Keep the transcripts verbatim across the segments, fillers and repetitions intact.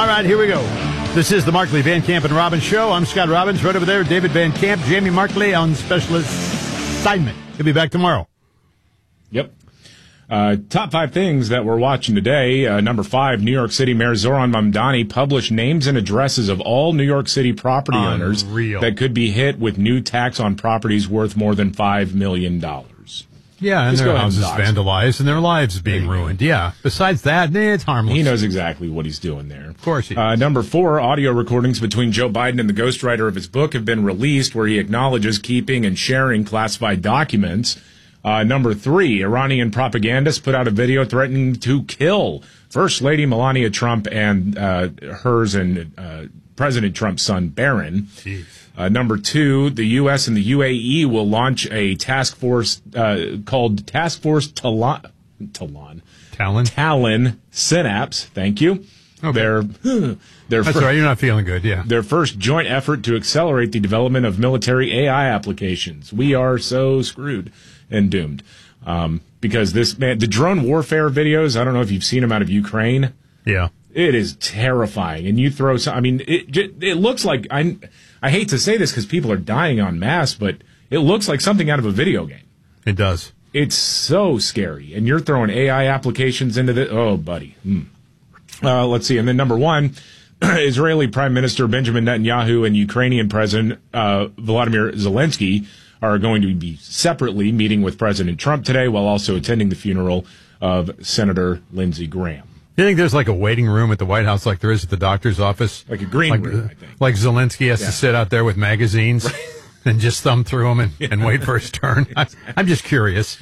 All right, here we go. This is the Markley, Van Camp, and Robbins Show. I'm Scott Robbins. Right over there, David Van Camp, Jamie Markley on special assignment. He'll be back tomorrow. Yep. Uh, top five things that we're watching today. Uh, number five, New York City Mayor Zoran Mamdani published names and addresses of all New York City property owners Unreal. that could be hit with new tax on properties worth more than five million dollars. Yeah, and Just their go ahead and houses dox them. vandalized and their lives being ruined. Yeah. Besides that, eh, it's harmless. He knows exactly what he's doing there. Of course he Uh, does. number four, audio recordings between Joe Biden and the ghostwriter of his book have been released where he acknowledges keeping and sharing classified documents. Uh, number three, Iranian propagandists put out a video threatening to kill First Lady Melania Trump and uh, hers and uh, President Trump's son, Barron. Jeez. Uh, number two, the U S and the U A E will launch a task force uh, called Task Force Talon. Talon. Talon? Talon Synapse. Thank you. Okay. Their, their That's fir- right. You're not feeling good, yeah. their first joint effort to accelerate the development of military A I applications. We are so screwed and doomed. Um, because this, man, the drone warfare videos, I don't know if you've seen them out of Ukraine. Yeah. It is terrifying. And you throw some, I mean, it, it looks like, I, I hate to say this because people are dying en masse, but it looks like something out of a video game. It does. It's so scary. And you're throwing A I applications into the, oh, buddy. Hmm. Uh, let's see. And then number one, Israeli Prime Minister Benjamin Netanyahu and Ukrainian President uh, Volodymyr Zelensky are going to be separately meeting with President Trump today while also attending the funeral of Senator Lindsey Graham. You think there's like a waiting room at the White House like there is at the doctor's office? Like a green like, room, I think. Like Zelensky has Yeah. to sit out there with magazines and just thumb through them and, yeah. and wait for his turn. I, I'm just curious.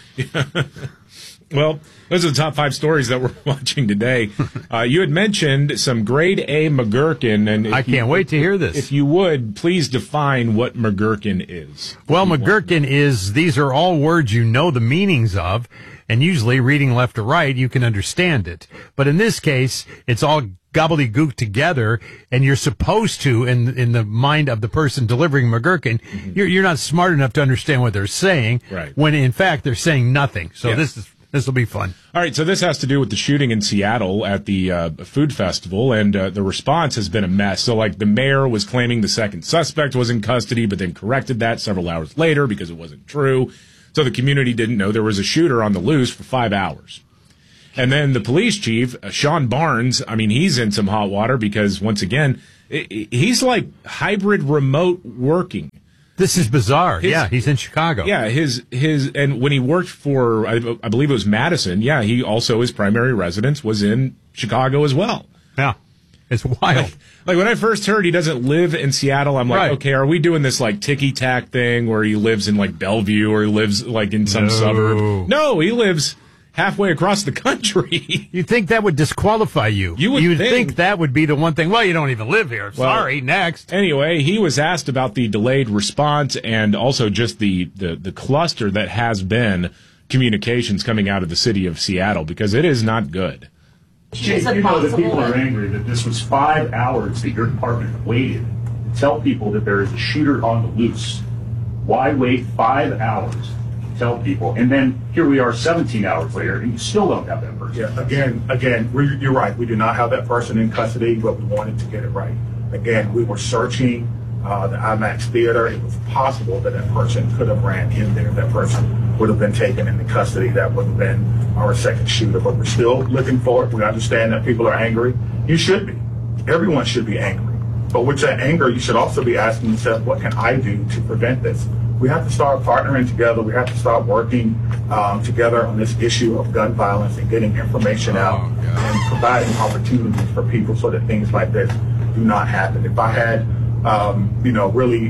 Well, those are the top five stories that we're watching today. Uh, you had mentioned some grade A McGurkin. And I can't you, wait to hear this. If you would, please define what McGurkin is. Well, McGurkin is, these are all words you know the meanings of, and usually reading left to right, you can understand it. But in this case, it's all gobbledygook together, and you're supposed to, in in the mind of the person delivering McGurkin, mm-hmm. you're, you're not smart enough to understand what they're saying, right. when in fact they're saying nothing. So yeah. this is This will be fun. All right, so this has to do with the shooting in Seattle at the uh, food festival, and uh, the response has been a mess. So, like, the mayor was claiming the second suspect was in custody, but then corrected that several hours later because it wasn't true. So the community didn't know there was a shooter on the loose for five hours. And then the police chief, uh, Sean Barnes, I mean, he's in some hot water because, once again, it, it, he's like hybrid remote working. This is bizarre. His, yeah, he's in Chicago. Yeah, his his and when he worked for, I, I believe it was Madison. Yeah, he also his primary residence was in Chicago as well. Yeah, it's wild. Like, like when I first heard he doesn't live in Seattle, I'm like, right. okay, are we doing this like ticky tack thing where he lives in like Bellevue or he lives like in some no. suburb? No, he lives halfway across the country. You think that would disqualify you? You would You'd think. think that would be the one thing. Well, you don't even live here. Well, Sorry, next. Anyway, he was asked about the delayed response and also just the, the, the cluster that has been communications coming out of the city of Seattle because it is not good. Jay, you know that people are angry that this was five hours that your department waited to tell people that there is a shooter on the loose. Why wait five hours? Tell people, and then here we are seventeen hours later, and you still don't have that person. Yeah, again, again, we, you're right. We do not have that person in custody, but we wanted to get it right. Again, we were searching uh, the IMAX theater. It was possible that that person could have ran in there. That person would have been taken into custody. That would have been our second shooter. But we're still looking for it. We understand that people are angry. You should be. Everyone should be angry. But with that anger, you should also be asking yourself, what can I do to prevent this? We have to start partnering together. We have to start working um, together on this issue of gun violence and getting information out oh, and providing opportunities for people so that things like this do not happen. If I had, um, you know, really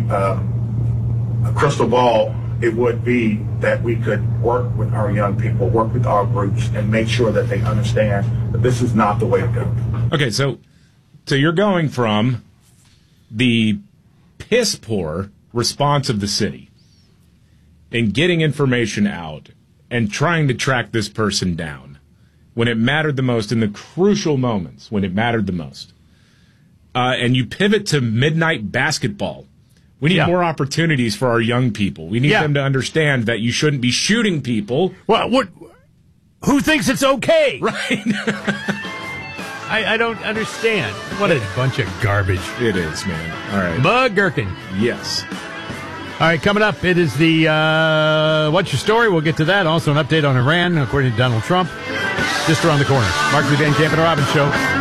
um, a crystal ball, it would be that we could work with our young people, work with our groups, and make sure that they understand that this is not the way to go. Okay, so so you're going from the piss poor response of the city and getting information out and trying to track this person down when it mattered the most in the crucial moments when it mattered the most. Uh, and you pivot to midnight basketball. We need yeah. more opportunities for our young people. We need yeah. them to understand that you shouldn't be shooting people. Well, what? Who thinks it's okay? Right. I, I don't understand. What a bunch of garbage. It is, man. All right. Bug Gherkin. Yes. All right, coming up, it is the uh, What's Your Story? We'll get to that. Also, an update on Iran, according to Donald Trump. Just around the corner. Mark Van Camp and Robbins Show.